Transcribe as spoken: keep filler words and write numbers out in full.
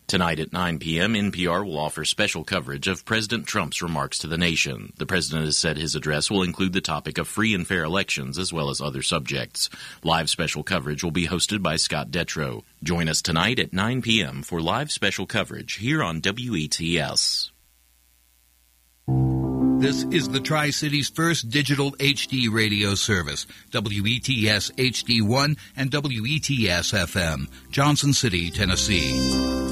Tonight at nine p.m., N P R will offer special coverage of President Trump's remarks to the nation. The president has said his address will include the topic of free and fair elections as well as other subjects. Live special coverage will be hosted by Scott Detrow. Join us tonight at nine p.m. for live special coverage here on W E T S. This is the Tri-City's first digital H D radio service, W E T S H D one and W E T S F M, Johnson City, Tennessee.